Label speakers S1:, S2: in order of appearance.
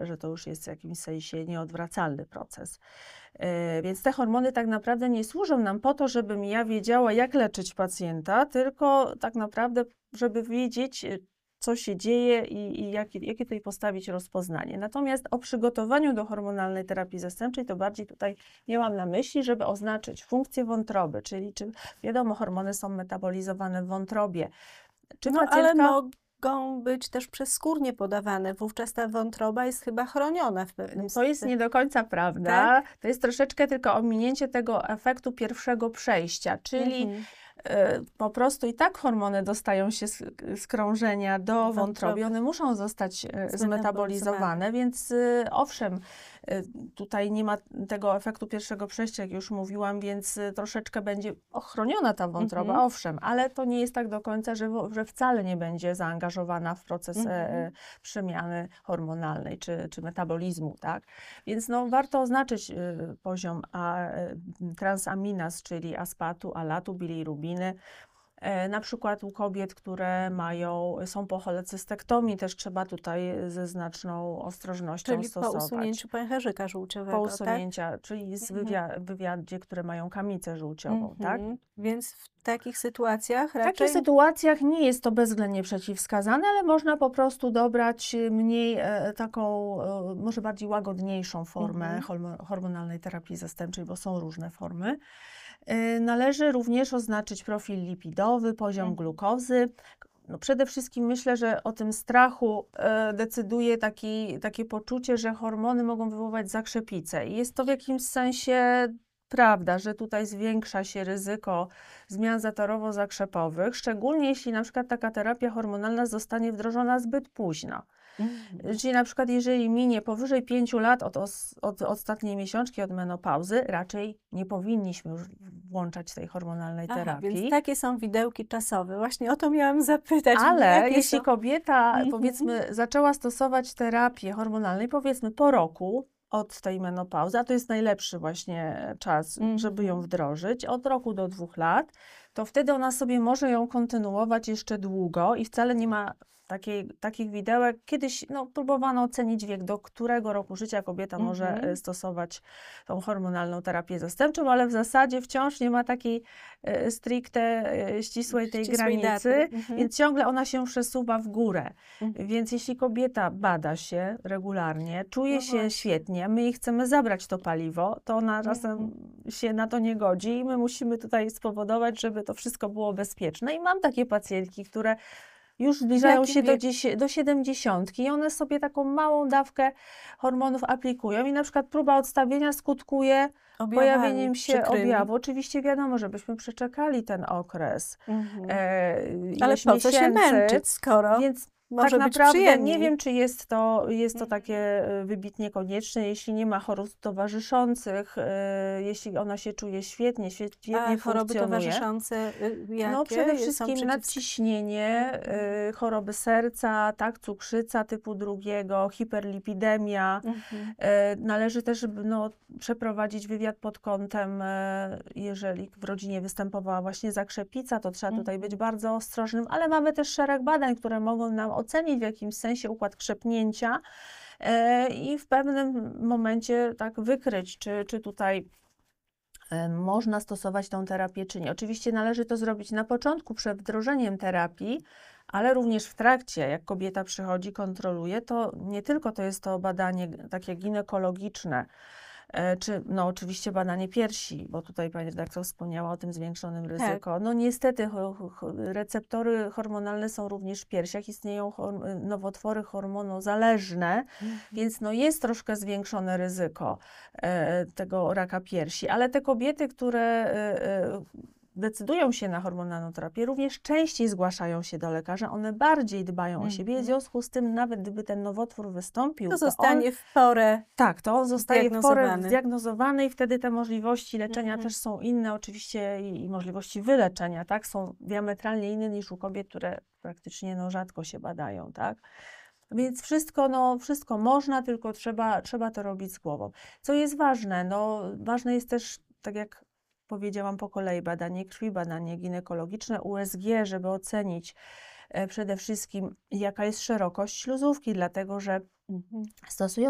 S1: że to już jest w jakimś sensie nieodwracalny proces. Więc te hormony tak naprawdę nie służą nam po to, żebym ja wiedziała, jak leczyć pacjenta, tylko tak naprawdę, żeby wiedzieć, co się dzieje i jakie tutaj postawić rozpoznanie. Natomiast o przygotowaniu do hormonalnej terapii zastępczej to bardziej tutaj miałam na myśli, żeby oznaczyć funkcję wątroby, czyli czy wiadomo, hormony są metabolizowane w wątrobie. Czy
S2: No,
S1: pacjentka...
S2: ale mogą być też przezskórnie podawane. Wówczas ta wątroba jest chyba chroniona w pewnym
S1: To jest nie do końca prawda.
S2: Tak?
S1: To jest troszeczkę tylko ominięcie tego efektu pierwszego przejścia, czyli po prostu i tak hormony dostają się z krążenia do wątroby. One muszą zostać zmetabolizowane, więc owszem, tutaj nie ma tego efektu pierwszego przejścia, jak już mówiłam, więc troszeczkę będzie ochroniona ta wątroba, owszem, ale to nie jest tak do końca, że wcale nie będzie zaangażowana w proces przemiany hormonalnej czy metabolizmu, tak? Więc no, warto oznaczyć poziom transaminaz, czyli aspatu, alatu, bilirubiny. Na przykład u kobiet, które są po cholecystektomii, też trzeba tutaj ze znaczną ostrożnością
S2: Czyli
S1: stosować.
S2: po usunięciu pęcherzyka żółciowego,
S1: Po usunięcia,
S2: tak?
S1: czyli w wywiadzie, które mają kamicę żółciową, tak?
S2: Więc w takich sytuacjach
S1: W
S2: raczej...
S1: takich sytuacjach nie jest to bezwzględnie przeciwwskazane, ale można po prostu dobrać mniej taką, może bardziej łagodniejszą formę hormonalnej terapii zastępczej, bo są różne formy. Należy również oznaczyć profil lipidowy, poziom glukozy. No przede wszystkim myślę, że o tym strachu decyduje takie poczucie, że hormony mogą wywoływać zakrzepicę. I jest to w jakimś sensie prawda, że tutaj zwiększa się ryzyko zmian zatorowo-zakrzepowych, szczególnie jeśli na przykład taka terapia hormonalna zostanie wdrożona zbyt późno. Czyli na przykład jeżeli minie powyżej 5 lat od ostatniej miesiączki, od menopauzy, raczej nie powinniśmy już włączać tej hormonalnej terapii.
S2: Więc takie są widełki czasowe. Właśnie o to miałam zapytać.
S1: Ale jeśli kobieta, powiedzmy, zaczęła stosować terapię hormonalną, powiedzmy po roku od tej menopauzy, a to jest najlepszy właśnie czas, żeby ją wdrożyć, od roku do 2 lat, to wtedy ona sobie może ją kontynuować jeszcze długo i wcale nie ma takich widełek. Kiedyś próbowano ocenić wiek, do którego roku życia kobieta może stosować tą hormonalną terapię zastępczą, ale w zasadzie wciąż nie ma takiej stricte ścisłej tej granicy, więc ciągle ona się przesuwa w górę. Więc jeśli kobieta bada się regularnie, czuje się świetnie, my jej chcemy zabrać to paliwo, to ona czasem się na to nie godzi i my musimy tutaj spowodować, żeby to wszystko było bezpieczne. I mam takie pacjentki, które już zbliżają się do 70 i one sobie taką małą dawkę hormonów aplikują i na przykład próba odstawienia skutkuje pojawieniem się objawu. Oczywiście wiadomo, żebyśmy przeczekali ten okres.
S2: Ale po co się męczyć, skoro może
S1: tak
S2: być
S1: naprawdę
S2: przyjemniej.
S1: nie wiem, czy jest to takie wybitnie konieczne, jeśli nie ma chorób towarzyszących, jeśli ona się czuje świetnie
S2: choroby towarzyszące jakie?
S1: No przede wszystkim nadciśnienie, choroby serca, tak, cukrzyca typu 2, hiperlipidemia. Należy też przeprowadzić wywiad pod kątem, jeżeli w rodzinie występowała właśnie zakrzepica, to trzeba tutaj być bardzo ostrożnym, ale mamy też szereg badań, które mogą nam ocenić w jakimś sensie układ krzepnięcia i w pewnym momencie tak wykryć, czy tutaj można stosować tą terapię, czy nie. Oczywiście należy to zrobić na początku, przed wdrożeniem terapii, ale również w trakcie, jak kobieta przychodzi, kontroluje, to nie tylko to jest to badanie takie ginekologiczne, czy oczywiście badanie piersi, bo tutaj pani redaktor wspomniała o tym zwiększonym ryzyku. No niestety receptory hormonalne są również w piersiach, istnieją nowotwory hormonozależne, więc jest troszkę zwiększone ryzyko tego raka piersi, ale te kobiety, które decydują się na hormonalną terapię, również częściej zgłaszają się do lekarza, one bardziej dbają o siebie, w związku z tym nawet gdyby ten nowotwór wystąpił,
S2: to zostanie w porę
S1: to zostaje w porę zdiagnozowane i wtedy te możliwości leczenia też są inne, oczywiście i możliwości wyleczenia, tak, są diametralnie inne niż u kobiet, które praktycznie rzadko się badają, tak. Więc wszystko można, tylko trzeba to robić z głową. Co jest ważne? Ważne jest też, tak jak powiedziałam po kolei, badanie krwi, badanie ginekologiczne, USG, żeby ocenić przede wszystkim, jaka jest szerokość śluzówki, dlatego że stosując